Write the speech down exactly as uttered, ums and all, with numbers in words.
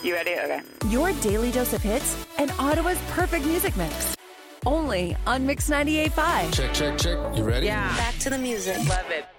You ready? Okay. Your daily dose of hits and Ottawa's perfect music mix. Only on Mix ninety-eight point five. Check, check, check. You ready? Yeah. Back to the music. Love it.